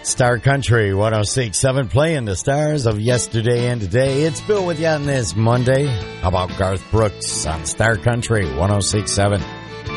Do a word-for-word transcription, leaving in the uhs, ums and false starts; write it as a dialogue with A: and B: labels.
A: Star Country one oh six point seven, playing the stars of yesterday and today. It's Bill with you on this Monday. How about Garth Brooks on Star Country one oh six point seven?